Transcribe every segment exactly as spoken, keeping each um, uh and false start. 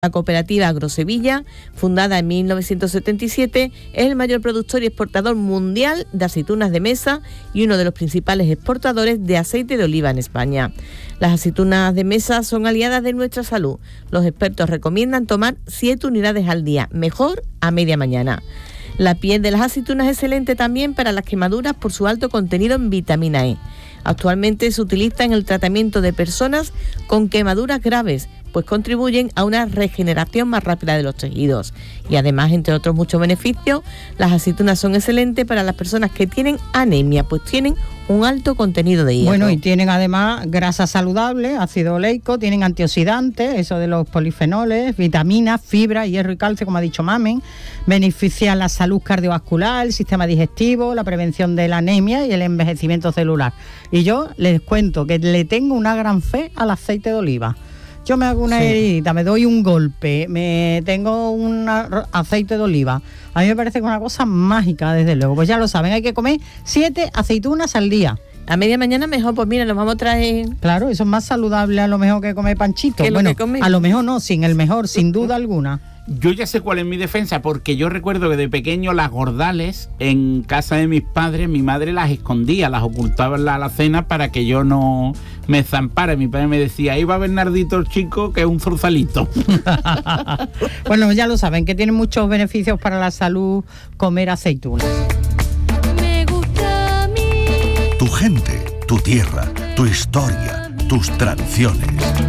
La cooperativa Agrosevilla, fundada en mil novecientos setenta y siete, es el mayor productor y exportador mundial de aceitunas de mesa y uno de los principales exportadores de aceite de oliva en España. Las aceitunas de mesa son aliadas de nuestra salud. Los expertos recomiendan tomar siete unidades al día, mejor a media mañana. La piel de las aceitunas es excelente también para las quemaduras por su alto contenido en vitamina E. Actualmente se utiliza en el tratamiento de personas con quemaduras graves, pues contribuyen a una regeneración más rápida de los tejidos. Y además, entre otros muchos beneficios, las aceitunas son excelentes para las personas que tienen anemia, pues tienen un alto contenido de hierro. Bueno, y tienen además grasa saludable, ácido oleico, tienen antioxidantes, eso de los polifenoles, vitaminas, fibra, hierro y calcio, como ha dicho Mamen, benefician la salud cardiovascular, el sistema digestivo, la prevención de la anemia y el envejecimiento celular. Y yo les cuento que le tengo una gran fe al aceite de oliva. Yo me hago una sí. heridita, me doy un golpe, me tengo un aceite de oliva. A mí me parece que es una cosa mágica, desde luego. Pues ya lo saben, hay que comer siete aceitunas al día. A media mañana mejor, pues mira, nos vamos a traer... Claro, eso es más saludable a lo mejor que comer panchitos. Bueno, a lo mejor no, sin el mejor, sin duda alguna. Yo ya sé cuál es mi defensa, porque yo recuerdo que de pequeño las gordales en casa de mis padres, mi madre las escondía, las ocultaba en la alacena para que yo no me zampara. Mi padre me decía, ahí va Bernardito el chico, que es un zorzalito. Bueno, ya lo saben, que tiene muchos beneficios para la salud comer aceitunas. Me gusta a mí. Tu gente, tu tierra, tu historia, tus tradiciones.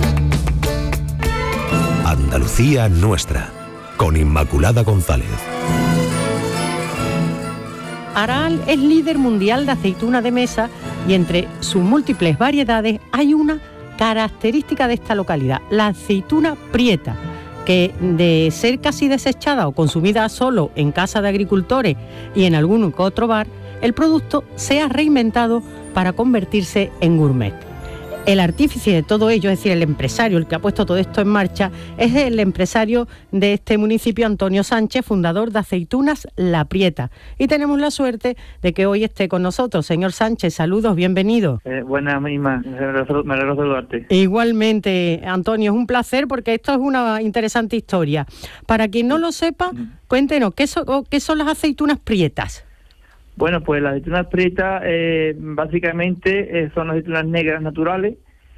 Andalucía nuestra. Con Inmaculada González. Aral es líder mundial de aceituna de mesa y entre sus múltiples variedades hay una característica de esta localidad, la aceituna prieta, que de ser casi desechada o consumida solo en casa de agricultores y en algún que otro bar, el producto se ha reinventado para convertirse en gourmet. El artífice de todo ello, es decir, el empresario, el que ha puesto todo esto en marcha, es el empresario de este municipio, Antonio Sánchez, fundador de Aceitunas La Prieta. Y tenemos la suerte de que hoy esté con nosotros. Señor Sánchez, saludos, bienvenido. Eh, buena misma, me alegro de saludarte. Igualmente, Antonio, es un placer porque esto es una interesante historia. Para quien no lo sepa, cuéntenos, ¿qué son, qué son las aceitunas prietas? Bueno, pues las aceitunas prietas eh, básicamente eh, son aceitunas negras naturales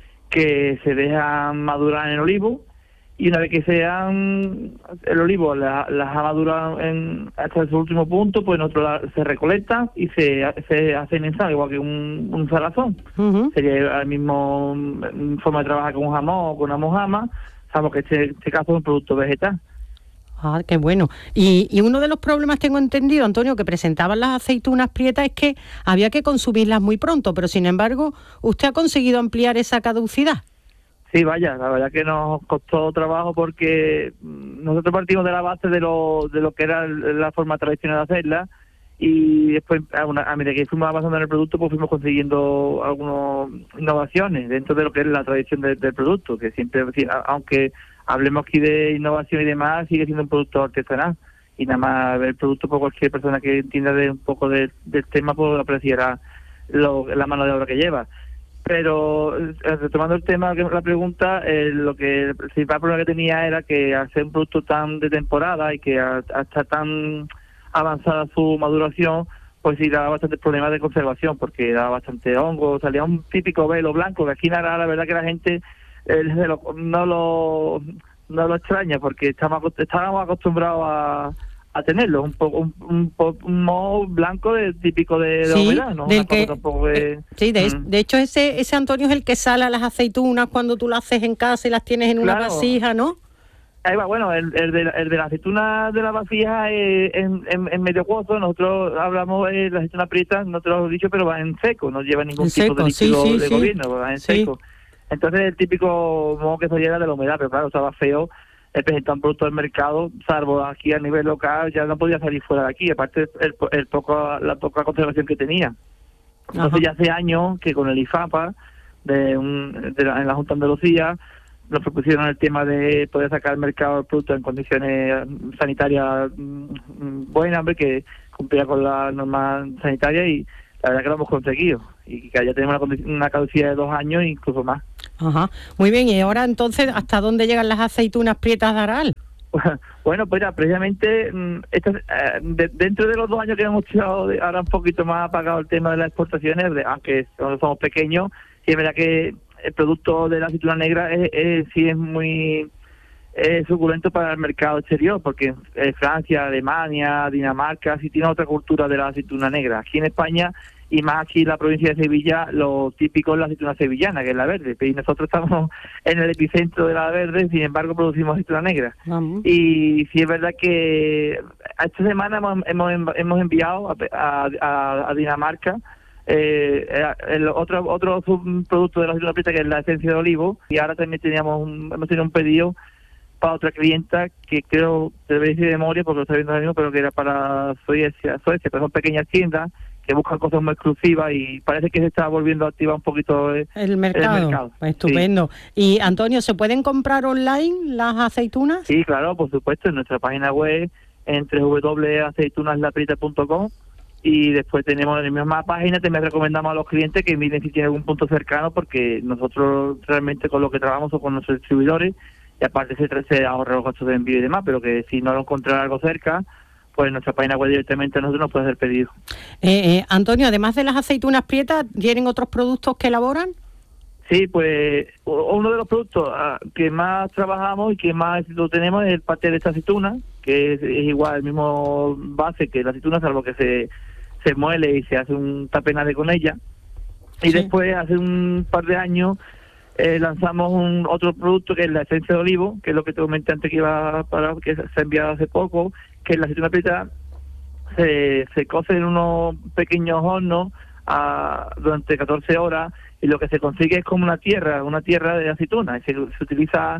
que se dejan madurar en el olivo y una vez que sean el olivo las la ha madurado en, hasta su último punto, pues nosotros la, se recolectan y se, se hacen en sal, igual que un, un salazón. Uh-huh. Sería el mismo forma de trabajar con un jamón o con una mojama, sabemos que este, este caso es un producto vegetal. Ah, qué bueno. Y, y uno de los problemas, tengo entendido, Antonio, que presentaban las aceitunas prietas es que había que consumirlas muy pronto, pero sin embargo, ¿usted ha conseguido ampliar esa caducidad? Sí, vaya, la verdad que nos costó trabajo porque nosotros partimos de la base de lo, de lo que era la forma tradicional de hacerla y después, a, una, a medida que fuimos avanzando en el producto, pues fuimos consiguiendo algunas innovaciones dentro de lo que es la tradición de, del producto, que siempre, aunque hablemos aquí de innovación y demás, sigue siendo un producto artesanal y nada más el producto por cualquier persona que entienda de un poco de, del tema pues apreciará lo, la mano de obra que lleva. Pero retomando el tema, la pregunta, eh, lo que el principal problema que tenía era que al ser un producto tan de temporada y que hasta tan avanzada su maduración, pues sí daba bastante problemas de conservación porque daba bastante hongo, salía un típico velo blanco que aquí en Aral la verdad que la gente Eh, lo, no lo no lo extraña porque estábamos, estábamos acostumbrados a, a tenerlo, un poco un, un, un moho blanco de, típico de, de sí, humedad, ¿no? Del que, de, eh, sí, de, mm. de hecho ese ese Antonio es el que sala las aceitunas cuando tú las haces en casa y las tienes en una claro. vasija, ¿no? Ahí va, bueno, el, el, de, el de la aceituna de la vasija es en, en, en medio cuozo, nosotros hablamos de la aceituna prieta, no te lo he dicho, pero va en seco, no lleva ningún en tipo seco, de líquido sí, sí, de sí. gobierno, va en sí. seco. Entonces el típico moho que saliera de la humedad, pero claro, estaba feo el presentar un producto del mercado, salvo aquí a nivel local, ya no podía salir fuera de aquí, aparte el, el poco, la poca conservación que tenía. Entonces Ajá. ya hace años que con el IFAPA, de, un, de la, en la Junta de Andalucía, nos propusieron el tema de poder sacar al mercado el producto en condiciones sanitarias buenas, que cumplía con la norma sanitaria y la verdad que lo hemos conseguido y que ya tenemos una, una caducidad de dos años e incluso más. Ajá, muy bien. Y ahora entonces, ¿hasta dónde llegan las aceitunas prietas de Aral? Bueno, pues ya, precisamente esta, eh, de, dentro de los dos años que hemos echado ahora un poquito más apagado el tema de las exportaciones, de, aunque somos pequeños, sí es verdad que el producto de la aceituna negra es, es, sí es muy eh, suculento para el mercado exterior, porque eh, Francia, Alemania, Dinamarca sí tiene otra cultura de la aceituna negra. Aquí en España, y más aquí en la provincia de Sevilla, lo típico es la aceituna sevillana, que es la verde, y nosotros estamos en el epicentro de la verde, sin embargo producimos aceituna negra. Uh-huh. Y sí es verdad que esta semana hemos, hemos, hemos enviado a, a, a Dinamarca eh, el otro otro subproducto de la aceituna prieta, que es la esencia de olivo, y ahora también teníamos un, hemos tenido un pedido para otra clienta que creo, debe decir de memoria porque lo está viendo ahora mismo, pero que era para Suecia, Suecia, pero son pequeñas tiendas que buscan cosas muy exclusivas y parece que se está volviendo a activar un poquito el, el mercado. El mercado. Estupendo. Sí. Y Antonio, ¿se pueden comprar online las aceitunas? Sí, claro, por supuesto, en nuestra página web, en doble u doble u doble u punto aceitunas la prieta punto com, y después tenemos en la misma página, también recomendamos a los clientes que miren si tienen algún punto cercano, porque nosotros realmente con lo que trabajamos son con nuestros distribuidores, y aparte se, se ahorra los gastos de envío y demás, pero que si no lo encuentran algo cerca, pues en nuestra página web directamente nosotros nos puede hacer pedido. Eh, eh, Antonio, además de las aceitunas prietas, ¿tienen otros productos que elaboran? Sí, pues uno de los productos uh, que más trabajamos y que más éxito tenemos es el paté de esta aceituna, que es, es igual, el mismo base que la aceituna, salvo que se, se muele y se hace un tapenade con ella. Y sí. Después, hace un par de años, eh, lanzamos un otro producto que es la esencia de olivo, que es lo que te comenté antes que iba para que se ha enviado hace poco, que la aceituna prieta se, se cose en unos pequeños hornos a, durante catorce horas, y lo que se consigue es como una tierra, una tierra de aceituna, y se, se utiliza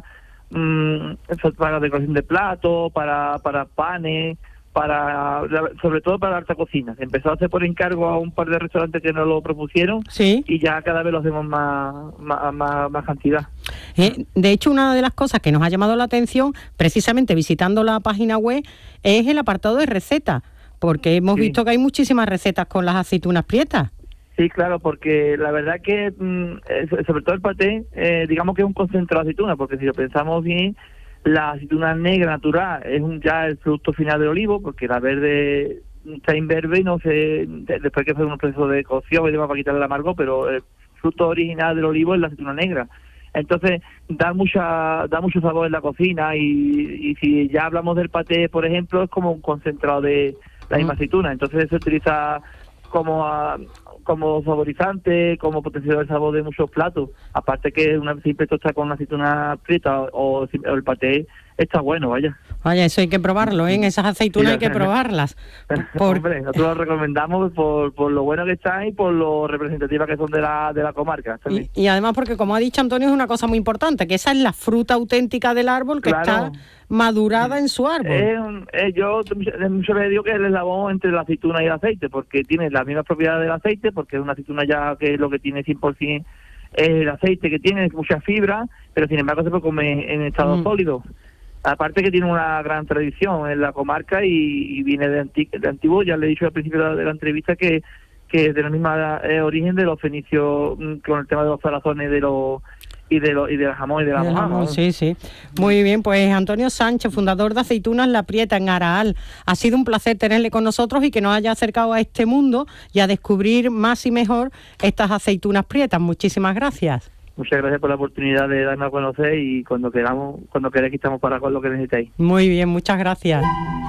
mmm, para decoración de platos, para, para panes, para sobre todo para la alta cocina. Se empezó a hacer por encargo a un par de restaurantes que nos lo propusieron, sí. Y ya cada vez lo hacemos más, más, más, más cantidad. Eh, de hecho, una de las cosas que nos ha llamado la atención, precisamente visitando la página web, es el apartado de recetas, porque hemos sí. visto que hay muchísimas recetas con las aceitunas prietas. Sí, claro, porque la verdad que, mmm, sobre todo el paté, eh, digamos que es un concentrado de aceituna, porque si lo pensamos bien, la aceituna negra natural es un, ya el producto final del olivo, porque la verde está imberbe y no se, después que hacer un proceso de cocción y demás para quitarle el amargo, pero el fruto original del olivo es la aceituna negra. Entonces da mucha da mucho sabor en la cocina, y, y si ya hablamos del paté, por ejemplo, es como un concentrado de la misma aceituna, entonces se utiliza como a, como saborizante, como potenciador del sabor de muchos platos. Aparte que una simple tosta con una aceituna prieta o, o el paté está bueno, vaya. Vaya, eso hay que probarlo, ¿eh? Esas aceitunas sí, hay que probarlas. Por... Hombre, nosotros lo recomendamos por, por lo bueno que están y por lo representativas que son de la de la comarca. Y, y además porque, como ha dicho Antonio, es una cosa muy importante, que esa es la fruta auténtica del árbol que claro. está madurada en su árbol. Eh, eh, yo muchas veces digo que es el eslabón entre la aceituna y el aceite, porque tiene las mismas propiedades del aceite, porque es una aceituna ya que es lo que tiene cien por ciento es el aceite, que tiene mucha fibra, pero sin embargo se puede comer en estado mm. sólido. Aparte que tiene una gran tradición en la comarca y, y viene de, anti, de antiguo, ya le he dicho al principio de la, de la entrevista que que es de la misma eh, origen de los fenicios, mm, con el tema de los salazones de los y de los y del jamón y de la mojama. Sí, sí. Muy bien, pues Antonio Sánchez, fundador de Aceitunas La Prieta en Aral. Ha sido un placer tenerle con nosotros y que nos haya acercado a este mundo y a descubrir más y mejor estas aceitunas prietas. Muchísimas gracias. Muchas gracias por la oportunidad de darnos a conocer, y cuando queramos, cuando queráis, estamos para con lo que necesitáis. Muy bien, muchas gracias.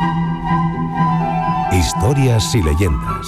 Historias y leyendas.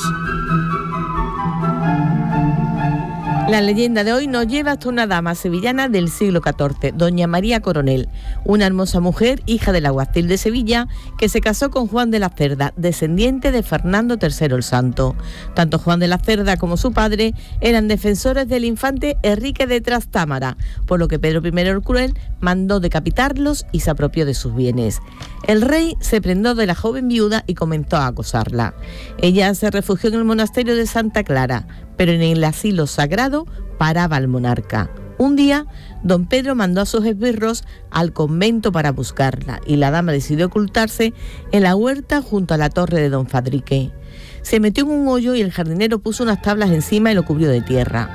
La leyenda de hoy nos lleva hasta una dama sevillana del siglo catorce, doña María Coronel, una hermosa mujer, hija del alguacil de Sevilla, que se casó con Juan de la Cerda, descendiente de Fernando tercero el Santo. Tanto Juan de la Cerda como su padre eran defensores del infante Enrique de Trastámara, por lo que Pedro primero el Cruel mandó decapitarlos y se apropió de sus bienes. El rey se prendó de la joven viuda y comenzó a acosarla. Ella se refugió en el monasterio de Santa Clara, pero en el asilo sagrado paraba al monarca. Un día, don Pedro mandó a sus esbirros al convento para buscarla, y la dama decidió ocultarse en la huerta junto a la torre de don Fadrique. Se metió en un hoyo y el jardinero puso unas tablas encima y lo cubrió de tierra.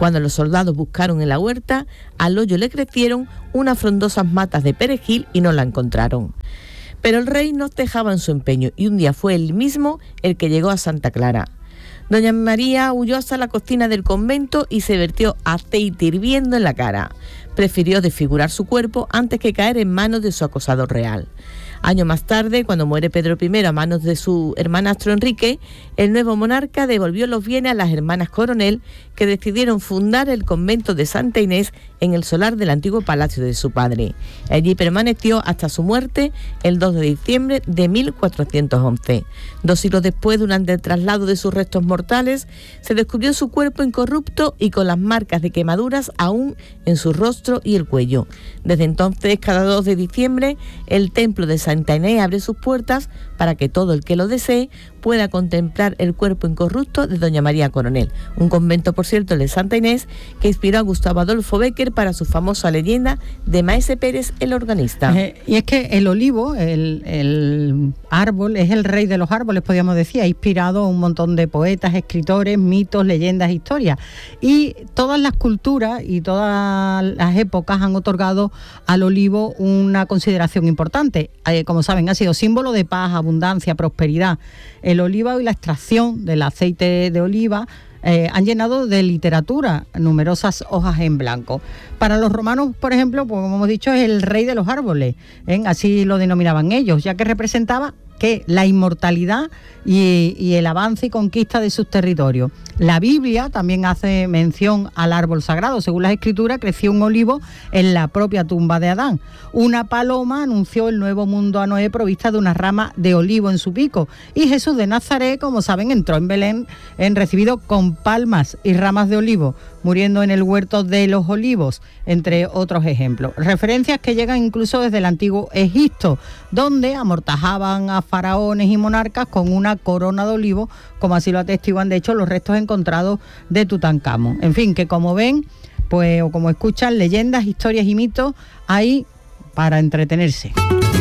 Cuando los soldados buscaron en la huerta, al hoyo le crecieron unas frondosas matas de perejil y no la encontraron. Pero el rey no dejaba en su empeño y un día fue él mismo el que llegó a Santa Clara. Doña María huyó hasta la cocina del convento y se vertió aceite hirviendo en la cara. Prefirió desfigurar su cuerpo antes que caer en manos de su acosador real. Años más tarde, cuando muere Pedro primero a manos de su hermanastro Enrique, el nuevo monarca devolvió los bienes a las hermanas Coronel, que decidieron fundar el convento de Santa Inés en el solar del antiguo palacio de su padre. Allí permaneció hasta su muerte el dos de diciembre de mil cuatrocientos once. Dos siglos después, durante el traslado de sus restos mortales, se descubrió su cuerpo incorrupto y con las marcas de quemaduras aún en su rostro y el cuello. Desde entonces, cada dos de diciembre, el templo de Santa Inés abre sus puertas para que todo el que lo desee pueda contemplar el cuerpo incorrupto de Doña María Coronel. Un convento, por cierto, el de Santa Inés, que inspiró a Gustavo Adolfo Bécquer para su famosa leyenda de Maese Pérez, el organista. Eh, y es que el olivo, el, el árbol, es el rey de los árboles, podríamos decir. Ha inspirado a un montón de poetas, escritores, mitos, leyendas, historias. Y todas las culturas y todas las épocas han otorgado al olivo una consideración importante. Eh, como saben, ha sido símbolo de paz, abundancia, prosperidad. El oliva y la extracción del aceite de oliva eh, han llenado de literatura numerosas hojas en blanco. Para los romanos, por ejemplo, pues, como hemos dicho, es el rey de los árboles, ¿eh? Así lo denominaban ellos, ya que representaba que la inmortalidad y, y el avance y conquista de sus territorios. La Biblia también hace mención al árbol sagrado. Según las escrituras, creció un olivo en la propia tumba de Adán. Una paloma anunció el nuevo mundo a Noé provista de una rama de olivo en su pico. Y Jesús de Nazaret, como saben, entró en Belén en recibido con palmas y ramas de olivo, muriendo en el huerto de los olivos, entre otros ejemplos. Referencias que llegan incluso desde el antiguo Egipto, donde amortajaban a faraones y monarcas con una corona de olivo, como así lo atestiguan de hecho los restos encontrados de Tutankamón. En fin, que como ven, pues o como escuchan, leyendas, historias y mitos hay para entretenerse.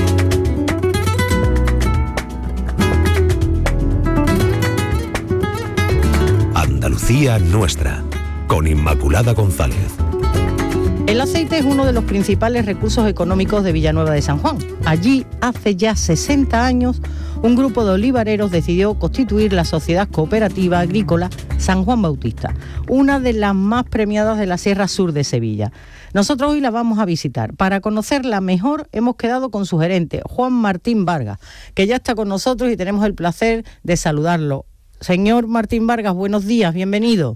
Andalucía nuestra, con Inmaculada González. El aceite es uno de los principales recursos económicos de Villanueva de San Juan. Allí, hace ya sesenta años, un grupo de olivareros decidió constituir la Sociedad Cooperativa Agrícola San Juan Bautista, una de las más premiadas de la Sierra Sur de Sevilla. Nosotros hoy la vamos a visitar. Para conocerla mejor, hemos quedado con su gerente, Juan Martín Vargas, que ya está con nosotros y tenemos el placer de saludarlo. Señor Martín Vargas, buenos días, bienvenido.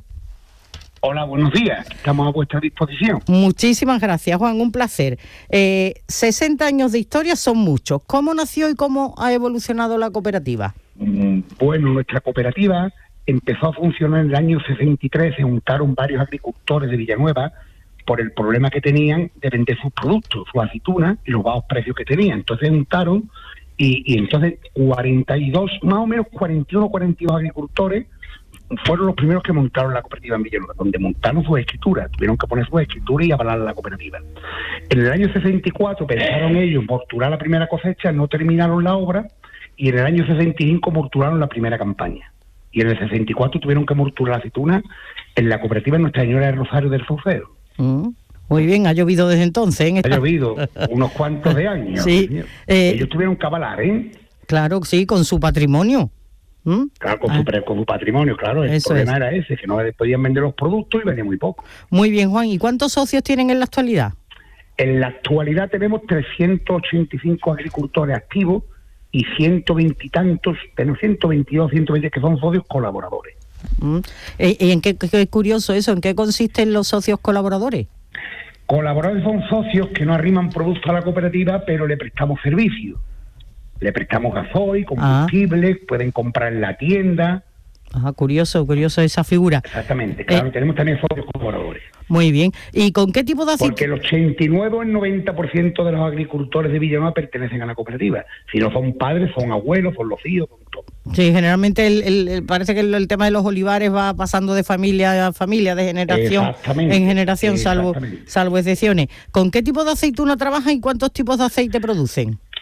Hola, buenos días. Estamos a vuestra disposición. Muchísimas gracias, Juan. Un placer. Eh, sesenta años de historia son muchos. ¿Cómo nació y cómo ha evolucionado la cooperativa? Bueno, nuestra cooperativa empezó a funcionar en el año sesenta y tres. Se juntaron varios agricultores de Villanueva por el problema que tenían de vender sus productos, sus aceitunas y los bajos precios que tenían. Entonces se juntaron y, y entonces cuarenta y dos, más o menos cuarenta y uno, cuarenta y dos agricultores fueron los primeros que montaron la cooperativa en Villanueva, donde montaron sus escrituras, tuvieron que poner sus escrituras y avalar la cooperativa. En el año sesenta y cuatro pensaron ellos morturar la primera cosecha, no terminaron la obra, y en el año sesenta y cinco morturaron la primera campaña. Y en el sesenta y cuatro tuvieron que morturar la aceituna en la cooperativa Nuestra Señora del Rosario del Saucedo. Mm. Muy bien, ha llovido desde entonces. ¿eh? Ha llovido unos cuantos de años. Sí. Eh, ellos tuvieron que avalar, ¿eh? Claro, sí, con su patrimonio. ¿Mm? Claro, con, ah. su, con su patrimonio, claro. El Eso problema es. era ese, que no podían vender los productos y vendía muy poco. Muy bien, Juan. ¿Y cuántos socios tienen en la actualidad? En la actualidad tenemos trescientos ochenta y cinco agricultores activos y ciento veinte y tantos, tenemos ciento veintidós, ciento veinte que son socios colaboradores. ¿Mm? ¿Y en qué, qué curioso eso? ¿En qué consisten los socios colaboradores? Colaboradores son socios que no arriman productos a la cooperativa, pero le prestamos servicios. Le prestamos gasoil, combustible, ah. pueden comprar en la tienda. Ajá, curioso, curioso esa figura. Exactamente, claro, eh, tenemos también socios colaboradores. Muy bien. ¿Y con qué tipo de aceite? Porque el ochenta y nueve o el noventa por ciento de los agricultores de Villanueva pertenecen a la cooperativa. Si no son padres, son abuelos, son los hijos, son todo. Sí, generalmente el, el, el, parece que el, el tema de los olivares va pasando de familia a familia, de generación en generación, salvo, salvo excepciones. ¿Con qué tipo de aceituna trabajan y cuántos tipos de aceite producen?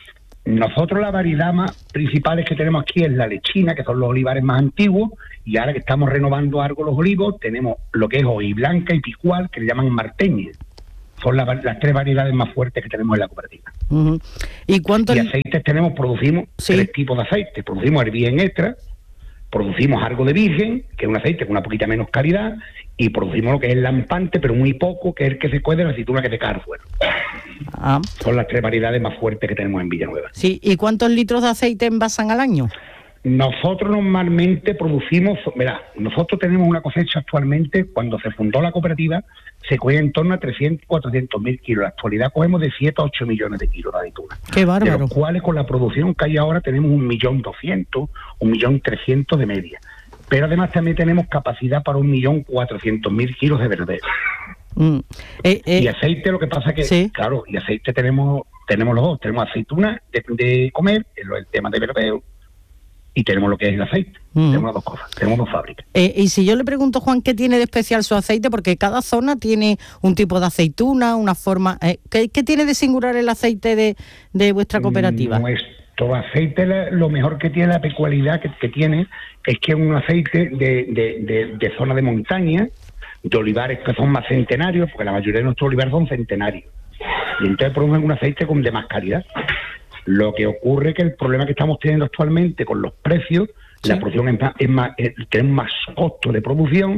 Nosotros la variedad más principales que tenemos aquí es la lechina, que son los olivares más antiguos, y ahora que estamos renovando algo los olivos, tenemos lo que es hojiblanca y picual, que le llaman marteña. Son la, las tres variedades más fuertes que tenemos en la cooperativa. Uh-huh. ¿Y cuántos Y aceites tenemos, producimos Sí. tres tipos de aceite. Producimos el virgen extra, producimos algo de virgen, que es un aceite con una poquita menos calidad, y producimos lo que es el lampante, pero muy poco, que es el que se cuece de la aceituna que se cae al suelo. Ah, Son las tres variedades más fuertes que tenemos en Villanueva. sí. ¿Y cuántos litros de aceite envasan al año? Nosotros normalmente producimos, mira, nosotros tenemos una cosecha actualmente, cuando se fundó la cooperativa, se cogía en torno a trescientos, cuatrocientos mil kilos. En la actualidad cogemos de siete a ocho millones de kilos de aceituna. Qué De bárbaro. los cuales con la producción que hay ahora tenemos un millón doscientos, un millón trescientos de media. Pero además también tenemos capacidad para un millón cuatrocientos mil kilos de verdeo. Mm. Eh, eh, Y aceite, lo que pasa que, sí. claro, y aceite tenemos tenemos los dos. Tenemos aceituna de, de comer, el, el tema de verdeo, y tenemos lo que es el aceite. Mm. Tenemos las dos cosas, tenemos dos fábricas. Eh, y si yo le pregunto, Juan, ¿qué tiene de especial su aceite? Porque cada zona tiene un tipo de aceituna, una forma... Eh, ¿qué, qué tiene de singular el aceite de, de vuestra cooperativa? Nuestro aceite, la- lo mejor que tiene, la peculiaridad que, que tiene, es que es un aceite de, de, de, de zona de montaña, de olivares que son más centenarios, porque la mayoría de nuestros olivares son centenarios. Y entonces producen un aceite con de más calidad. Lo que ocurre es que el problema que estamos teniendo actualmente con los precios, Sí. la producción es más, es más eh, tenemos más costo de producción,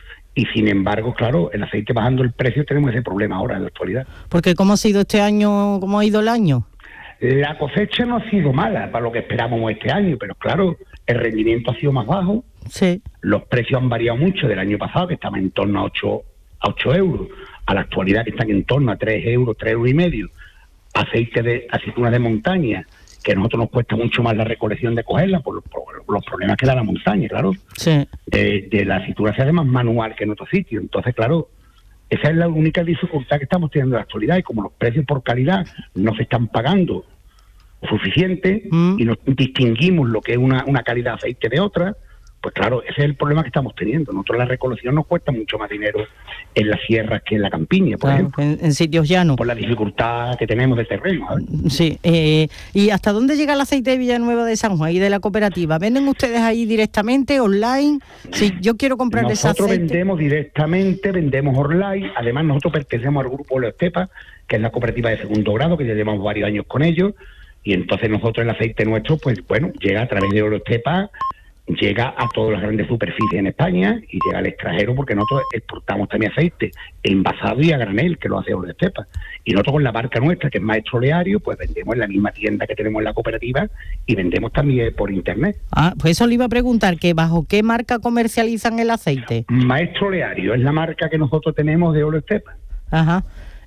y sin embargo, claro, el aceite bajando el precio, tenemos ese problema ahora en la actualidad. Porque ¿cómo ha sido este año, cómo ha ido el año? La cosecha no ha sido mala para lo que esperábamos este año, pero claro, el rendimiento ha sido más bajo, Sí. los precios han variado mucho del año pasado, que estaban en torno a ocho, a ocho euros, a la actualidad que están en torno a tres euros, tres euros y medio. Aceite de aceitunas de montaña, que a nosotros nos cuesta mucho más la recolección de cogerla por los, por los problemas que da la montaña, claro. Sí. De, de la aceituna se hace más manual que en otros sitios, entonces claro, esa es la única dificultad que estamos teniendo en la actualidad, y como los precios por calidad no se están pagando suficiente, Mm. y no distinguimos lo que es una, una calidad de aceite de otra, pues claro, ese es el problema que estamos teniendo. Nosotros la recolección nos cuesta mucho más dinero en las sierras que en la campiña, por Claro, ejemplo, en, en sitios llanos. por la dificultad que tenemos de terreno. ¿sabes? Sí. Eh, ¿Y hasta dónde llega el aceite de Villanueva de San Juan y de la cooperativa? ¿Venden ustedes ahí directamente, online? Si yo quiero comprar ese Nosotros aceite... vendemos directamente, vendemos online. Además, nosotros pertenecemos al grupo Oleostepa, que es la cooperativa de segundo grado, que ya llevamos varios años con ellos. Y entonces nosotros el aceite nuestro, pues bueno, llega a través de Oleostepa, llega a todas las grandes superficies en España y llega al extranjero, porque nosotros exportamos también aceite envasado y a granel, que lo hace Oleostepa. Y nosotros con la marca nuestra, que es Maestro Oleario, pues vendemos en la misma tienda que tenemos en la cooperativa, y vendemos también por internet. Ah, pues eso le iba a preguntar, que ¿bajo qué marca comercializan el aceite? Maestro Oleario es la marca que nosotros tenemos de Oleostepa. Ajá,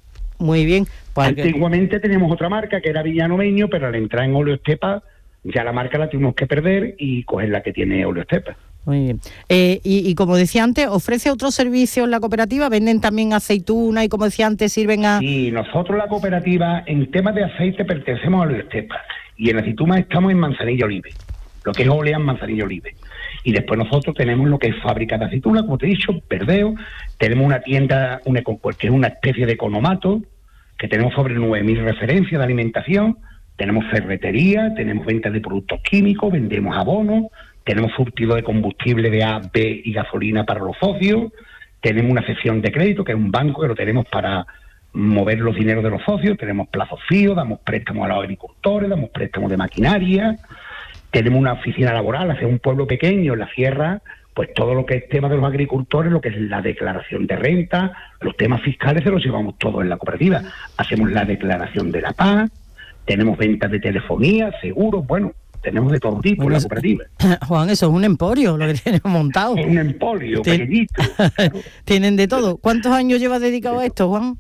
muy bien. Pues que- Antiguamente teníamos otra marca que era Villanomeño, pero al entrar en Oleostepa ya la marca la tuvimos que perder y coger la que tiene Oleostepa. Muy bien. Eh, y, y como decía antes, ¿ofrece otros servicios la cooperativa? ¿Venden también aceituna y, como decía antes, sirven a...? Y nosotros la cooperativa en temas de aceite pertenecemos a Oleostepa, y en aceituna estamos en Manzanilla Olive, lo que es Olean Manzanilla Olive. Y después nosotros tenemos lo que es fábrica de aceituna, como te he dicho, Verdeo. Tenemos una tienda, una, que es una especie de economato, que tenemos sobre nueve mil referencias de alimentación. Tenemos ferretería, tenemos ventas de productos químicos, vendemos abonos, tenemos surtido de combustible de A, B y gasolina para los socios, tenemos una sección de crédito, que es un banco que lo tenemos para mover los dineros de los socios, tenemos plazos fijos, damos préstamos a los agricultores, damos préstamos de maquinaria, tenemos una oficina laboral, hacia un pueblo pequeño en la sierra, pues todo lo que es tema de los agricultores, lo que es la declaración de renta, los temas fiscales se los llevamos todos en la cooperativa. Hacemos la declaración de la paz, tenemos ventas de telefonía, seguros, bueno, tenemos de todo tipo en la cooperativa. Juan, eso es un emporio lo que tienen montado. Es un emporio Tien- pequeñito. Tienen de todo. ¿Cuántos años llevas dedicado a esto, Juan?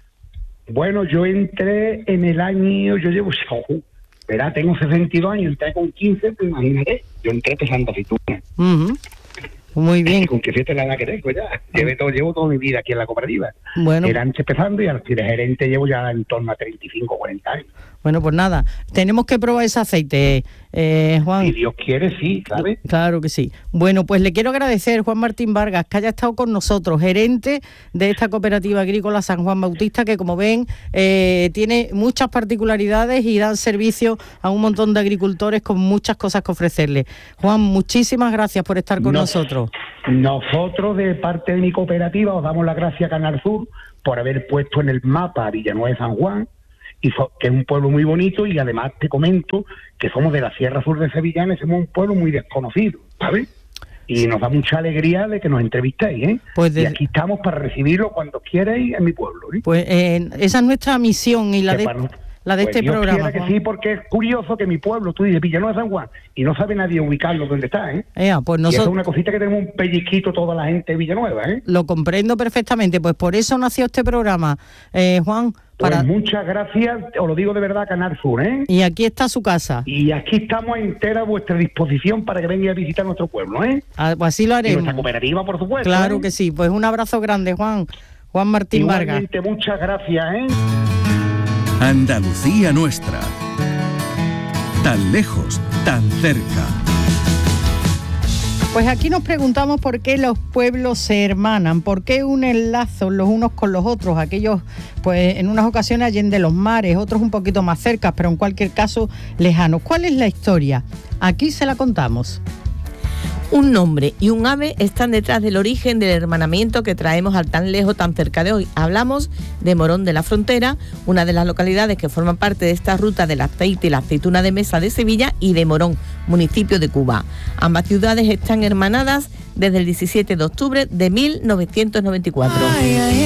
Bueno, yo entré en el año, yo llevo, ojo, verá, tengo sesenta y dos años, entré con quince, pues imagínate, yo entré pesando aceituna. Ujú. Muy bien. Con que fíjate la edad que tengo ya, llevo todo, llevo toda mi vida aquí en la cooperativa. Bueno. Era antes empezando y al ser gerente llevo ya en torno a treinta y cinco, cuarenta años. Bueno, pues nada, tenemos que probar ese aceite, eh, Juan. Si Dios quiere, sí, ¿sabes? Claro que sí. Bueno, pues le quiero agradecer, Juan Martín Vargas, que haya estado con nosotros, gerente de esta cooperativa agrícola San Juan Bautista, que como ven, eh, tiene muchas particularidades y dan servicio a un montón de agricultores con muchas cosas que ofrecerles. Juan, muchísimas gracias por estar con Nos- nosotros. Nosotros, de parte de mi cooperativa, os damos las gracias a Canal Sur por haber puesto en el mapa a Villanueva de San Juan, y so- que es un pueblo muy bonito, y además te comento que somos de la Sierra Sur de Sevillana y somos un pueblo muy desconocido, ¿sabes? Y nos da mucha alegría de que nos entrevistéis, ¿eh? Pues de- Y aquí estamos para recibirlo cuando quierais en mi pueblo, ¿eh? Pues eh, esa es nuestra misión y la Que de, para nos- la de pues este Dios programa. quiera que Juan. sí, porque es curioso que mi pueblo, tú dices Villanueva de San Juan, y no sabe nadie ubicarlo donde está, ¿eh? Ea, pues Y eso es nosotros una cosita que tenemos un pellizquito toda la gente de Villanueva, ¿eh? lo comprendo perfectamente, pues por eso nació este programa, eh, Juan. Pues Para... muchas gracias, os lo digo de verdad, Canal Sur, ¿eh? Y aquí está su casa. Y aquí estamos entera a vuestra disposición para que vengáis a visitar nuestro pueblo, ¿eh? Ah, pues así lo Y haremos. nuestra cooperativa, por supuesto. Claro ¿eh? que sí. Pues un abrazo grande, Juan. Juan Martín Vargas. Igualmente, muchas gracias, ¿eh? Andalucía nuestra. Tan lejos, tan cerca. Pues aquí nos preguntamos por qué los pueblos se hermanan, por qué unen lazos los unos con los otros, aquellos, pues en unas ocasiones allende los mares, otros un poquito más cerca, pero en cualquier caso lejanos. ¿Cuál es la historia? Aquí se la contamos. Un nombre y un ave están detrás del origen del hermanamiento que traemos al tan lejos, tan cerca de hoy. Hablamos de Morón de la Frontera, una de las localidades que forman parte de esta ruta del aceite y la aceituna de mesa de Sevilla, y de Morón, municipio de Cuba. Ambas ciudades están hermanadas desde el diecisiete de octubre de mil novecientos noventa y cuatro.